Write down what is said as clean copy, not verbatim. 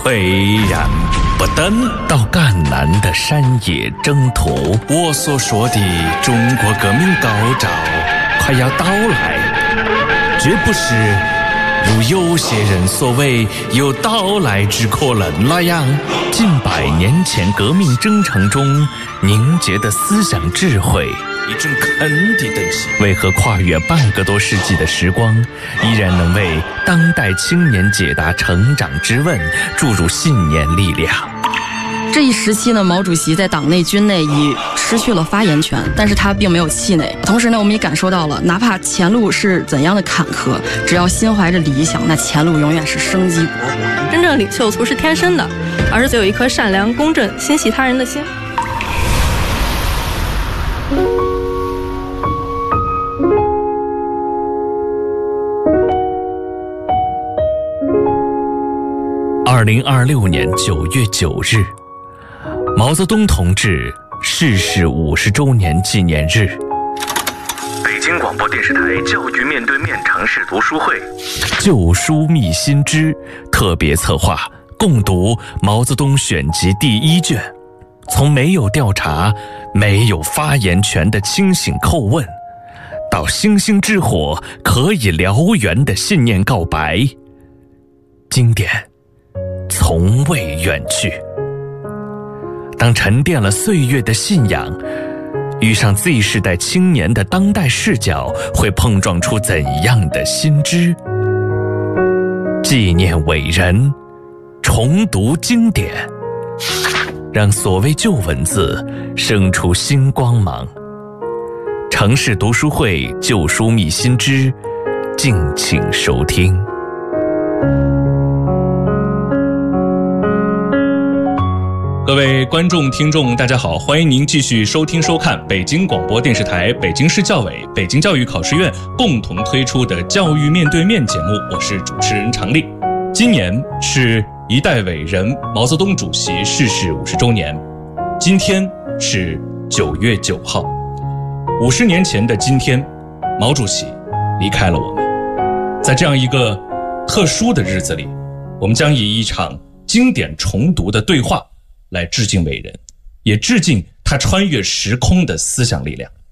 岿然不等到赣南的山野征途，我所说的中国革命高照快要到来，绝不是如有些人所谓有到来之可能那样。近百年前革命征程中凝结的思想智慧，一种肯的东西，为何跨越半个多世纪的时光，依然能为当代青年解答成长之问，注入信念力量？ 这一时期呢，毛主席在党内军内已失去了发言权，但是他并没有气馁。同时呢，我们也感受到了，哪怕前路是怎样的坎坷，只要心怀着理想，那前路永远是生机勃勃。 真正领袖不是天生的，而是有一颗善良、公正、心系他人的心。 2026年9月9日，毛泽东同志逝世50周年纪念日。 北京广播电视台教育面对面城市读书会旧书密新知特别策划，共读毛泽东选集第1卷，从没有调查、没有发言权的清醒叩问，到星星之火可以燎原的信念告白，经典从未远去。当沉淀了岁月的信仰遇上 Z 世代青年的当代视角，会碰撞出怎样的新知？纪念伟人，重读经典，让所谓旧文字生出新光芒。城市读书会旧书密新知，敬请收听。 各位观众听众大家好，欢迎您继续收听收看北京广播电视台、北京市教委、北京教育考试院共同推出的教育面对面节目，我是主持人常丽。今年是一代伟人毛泽东主席逝世50周年，今天是9月9号，50年前的今天，毛主席离开了我们。在这样一个特殊的日子里，我们将以一场经典重读的对话来致敬伟人，也致敬他穿越时空的思想力量。